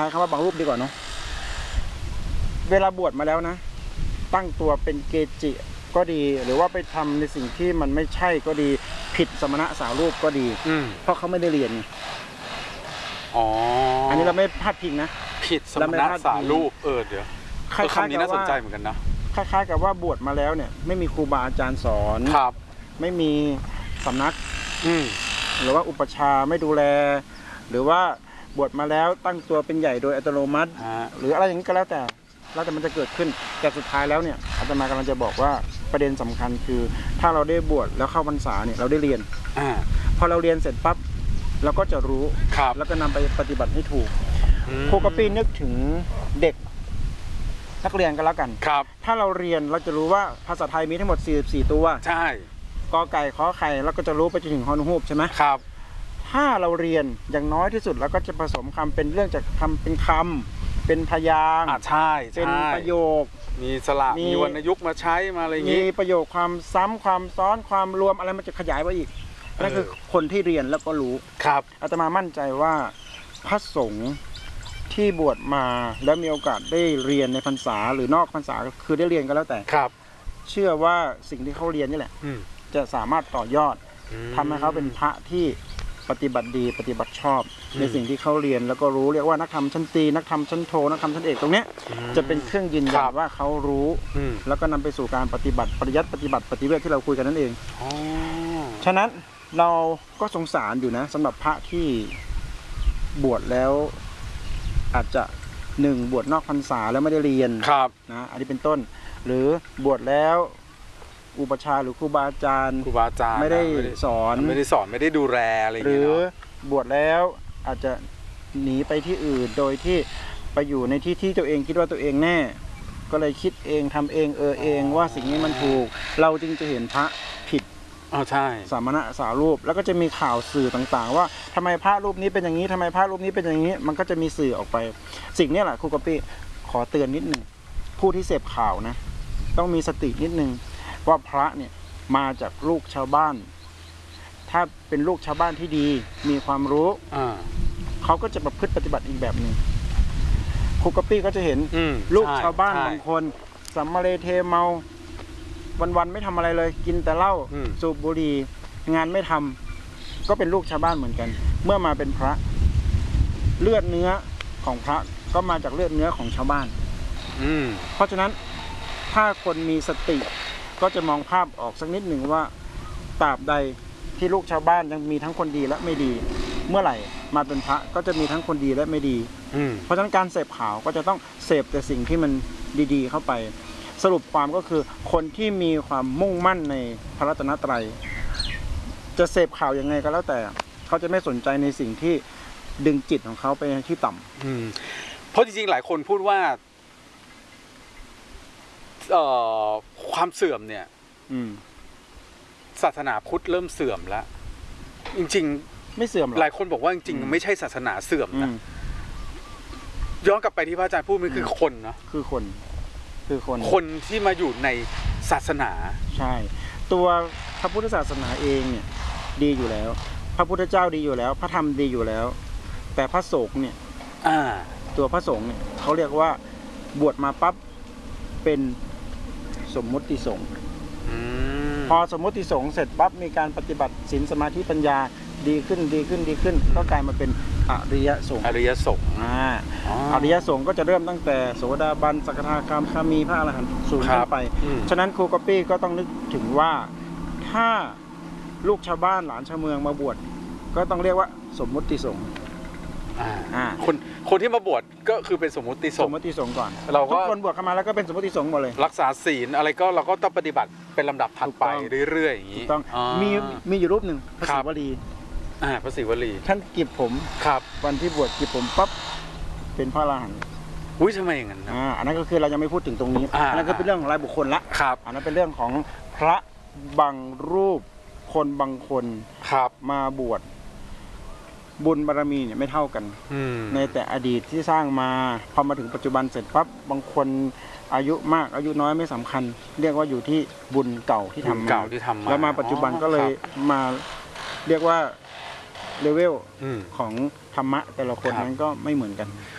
ช้คำว่าบางรูปดีกว่าเนาะเวลาบวชมาแล้วนะตั้งตัวเป็นเกจิก็ดีหรือว่าไปทำในสิ่งที่มันไม่ใช่ก็ดีผิดสมณะสาวรูปก็ดีเพราะเขาไม่ได้เรียนอันนี้เราไม่พลาดพิงนะผิดสมณะสาวรูปเดี๋ยวคำนี้น่าสนใจเหมือนกันนะคล้ายๆกับว่าบวชมาแล้วเนี่ยไม่มีครูบาอาจารย์สอนครับไม่มีสำนักหรือว่าอุปชาไม่ดูแลหรือว่าบวชมาแล้วตั้งตัวเป็นใหญ่โดยอัตโนมัติหรืออะไรอย่างนี้ก็แล้วแต่มันจะเกิดขึ้นแต่สุดท้ายแล้วเนี่ยอาตมากำลังจะบอกว่าประเด็นสำคัญคือถ้าเราได้บวชแล้วเข้าพรรษาเนี่ยเราได้เรียนพอเราเรียนเสร็จปั๊บเราก็จะรู้แล้วก็นำไปปฏิบัติให้ถูกครูกปี้นึกถึงเด็กนักเรียนกันแล้วกันถ้าเราเรียนเราจะรู้ว่าภาษาไทยมีทั้งหมด44ตัวใช่กอไก่ขอไข่เราก็จะรู้ไปจนถึงฮอนูปใช่ไหมครับถ้าเราเรียนอย่างน้อยที่สุดเราก็จะผสมคำเป็นเรื่องจากคำเป็นคำเป็นพยางค์ใช่เป็นประโยคมีสระมีวรรณยุกต์มาใช้มาอะไรอย่างนี้มีประโยคความซ้ำความซ้อนความรวมอะไรมันจะขยายไปอีกนั่นคือคนที่เรียนแล้วก็รู้ครับอาตมามั่นใจว่าพระสงฆ์ที่บวชมาแล้วมีโอกาสได้เรียนในพรรษาหรือนอกพรรษาคือได้เรียนก็แล้วแต่ครับเชื่อว่าสิ่งที่เขาเรียนนี่แหละจะสามารถต่อยอดทำให้เขาเป็นพระที่ปฏิบัติดีปฏิบัติชอบในสิ่งที่เขาเรียนแล้วก็รู้เรียกว่านักธรรมชั้นตรีนักธรรมชั้นโทนักธรรมชั้นเอกตรงเนี้ยจะเป็นเครื่องยืนยันว่าเขารู้แล้วก็นำไปสู่การปฏิบัติปริยัติปฏิบัติปฏิเวทที่เราคุยกันนั่นเองฉะนั้นเราก็สงสารอยู่นะสำหรับพระที่บวชแล้วอาจจะ1บวชนอกพรรษาแล้วไม่ได้เรียนนะอันนี้เป็นต้นหรือบวชแล้วอุปชาหรือครูบาอาจารย์ไม่ได้สอนไม่ได้ดูแลอะไรอย่างเงี้ยหรือบวชแล้วอาจจะหนีไปที่อื่นโดยที่ไปอยู่ในที่ที่ตัวเองคิดว่าตัวเองแน่ก็เลยคิดเองทำเองเองว่าสิ่งนี้มันถูกเราจึงจะเห็นพระผิดใช่สามณะสาวรูปแล้วก็จะมีข่าวสื่อต่างๆว่าทำไมพระรูปนี้เป็นอย่างนี้ทำไมพระรูปนี้เป็นอย่างนี้มันก็จะมีสื่อออกไปสิ่งนี้แหละครูกปี้ขอเตือนนิดนึงผู้ที่เสพข่าวนะต้องมีสตินิดนึงว่าพระเนี่ยมาจากลูกชาวบ้านถ้าเป็นลูกชาวบ้านที่ดีมีความรู้เขาก็จะประพฤติปฏิบัติอีกแบบหนึ่งครูกปี้ก็จะเห็นลูกชาวบ้านบางคนสัมมาเลเทเมาวันๆไม่ทำอะไรเลยกินแต่เหล้าสูบบุหรี่งานไม่ทำก็เป็นลูกชาวบ้านเหมือนกันเมื่อมาเป็นพระเลือดเนื้อของพระก็มาจากเลือดเนื้อของชาวบ้านเพราะฉะนั้นถ้าคนมีสติก็จะมองภาพออกสักนิดหนึ่งว่าตราบใดที่ลูกชาวบ้านยังมีทั้งคนดีและไม่ดีเมื่อไหร่มาเป็นพระก็จะมีทั้งคนดีและไม่ดีเพราะฉะนั้นการเสพข่าวก็จะต้องเสพแต่สิ่งที่มันดีๆเข้าไปสรุปความก็คือคนที่มีความมุ่งมั่นในพระรัตนตรัยจะเสพข่าวยังไงก็แล้วแต่เขาจะไม่สนใจในสิ่งที่ดึงจิตของเขาไปที่ต่ำเพราะจริงๆหลายคนพูดว่าความเสื่อมเนี่ยศาสนาพุทธเริ่มเสื่อมแล้วจริงๆไม่เสื่อมหลายคนบอกว่าจริงๆไม่ใช่ศาสนาเสื่อมนะย้อนกลับไปที่พระอาจารย์พูดมันคือคนเนาะคือคนที่มาอยู่ในศาสนาใช่ตัวพระพุทธศาสนาเองเนี่ยดีอยู่แล้วพระพุทธเจ้าดีอยู่แล้วพระธรรมดีอยู่แล้วแต่พระสงฆ์เนี่ยตัวพระสงฆ์เนี่ยเขาเรียกว่าบวชมาปั๊บเป็นสมมุติสงฆ์พอสมมุติสงฆ์เสร็จปั๊บมีการปฏิบัติศีลสมาธิปัญญาดีขึ้นก็กลายมาเป็นอริยสงฆ์อริยสงฆ์ก็จะเริ่มตั้งแต่โสดาบันสกทาคามีพระอรหันต์สูงขึ้นไปฉะนั้นครูกปี้ก็ต้องนึกถึงว่าถ้าลูกชาวบ้านหลานชาวเมืองมาบวชก็ต้องเรียกว่าสมมุติสงฆ์คนที่มาบวชก็คือเป็นสมมุติสงฆ์ก่อนทุกคนบวชเข้ามาแล้วก็เป็นสมมุติสงฆ์หมดเลยรักษาศีลอะไรก็เราก็ต้องปฏิบัติเป็นลำดับถัดไปเรื่อยๆอย่างนี้ต้องมีอยู่รูปหนึ่งพระศิวลีพระศิวลีท่านกีบผมวันที่บวชกีบผมปั๊บเป็นพระอรหันต์ทำไมอย่างนั้นอันนั้นก็คือเรายังไม่พูดถึงตรงนี้อันนั้นก็เป็นเรื่องของรายบุคคลละอันนั้นเป็นเรื่องของพระบางรูปคนบางคนมาบวชบุญบารมีเนี่ยไม่เท่ากันในแต่อดีตที่สร้างมาพอมาถึงปัจจุบันเสร็จปั๊บบางคนอายุมากอายุน้อยไม่สำคัญเรียกว่าอยู่ที่บุญเก่าที่ทำมาแล้วมาปัจจุบันก็เลยมาเรียกว่าเลเวลของธรรมะแต่ละคนนั้นก็ไม่เหมือนกัน